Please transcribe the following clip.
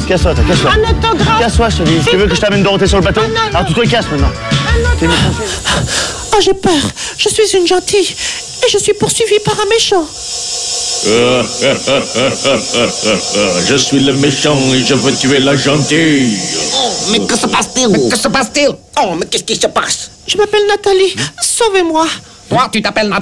casse-toi, casse-toi. Un autographe. Casse-toi, je te dis. Tu veux que je t'amène Dorothée sur le bateau? Alors tu te casses maintenant. Oh, j'ai peur. Je suis une gentille. Et je suis poursuivie par un méchant. Je suis le méchant et je veux tuer la gentille. Oh, mais que se passe-t-il? Que se passe-t-il? Oh, mais qu'est-ce qui se passe? Je m'appelle Nathalie. Sauvez-moi. Toi, tu t'appelles Nathalie?